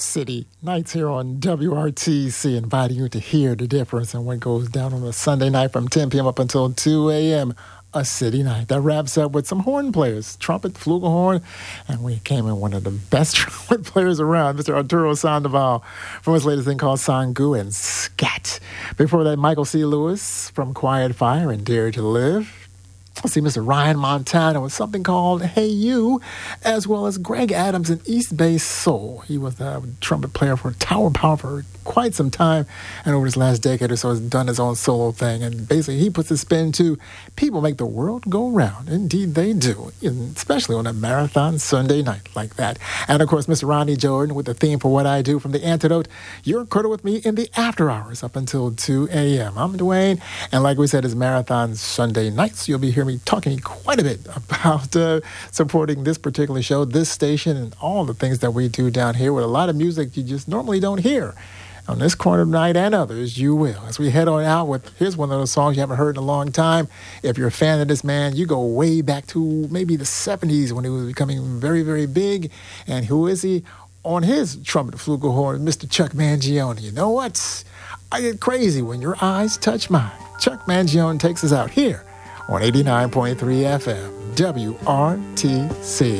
City Nights here on WRTC, inviting you to hear the difference in what goes down on a Sunday night from 10 p.m. up until 2 a.m. A city night. That wraps up with some horn players, trumpet, flugelhorn, and we came in one of the best trumpet players around, Mr. Arturo Sandoval, from his latest thing called Sangu and Scat. Before that, Michael C. Lewis from Quiet Fire and Dare to Live. Let's see, Mr. Ryan Montana with something called Hey You, as well as Greg Adams in East Bay Soul. He was a trumpet player for Tower Power for quite some time, and over his last decade or so has done his own solo thing. And basically, he puts his spin to people make the world go round. Indeed, they do, especially on a marathon Sunday night like that. And of course, Mr. Ronnie Jordan with the theme for what I do from The Antidote. You're curled with me in the after hours up until 2 a.m. I'm Dwayne, and like we said, it's marathon Sunday nights. You'll be hearing me talking quite a bit about supporting this particular show, this station, and all the things that we do down here with a lot of music you just normally don't hear. On this corner tonight and others, you will. As we head on out with, here's one of those songs you haven't heard in a long time. If you're a fan of this man, you go way back to maybe the 70s when he was becoming very, very big. And who is he? On his trumpet flugelhorn, Mr. Chuck Mangione. You know what? I get crazy when your eyes touch mine. Chuck Mangione takes us out here on 89.3 FM, WRTC.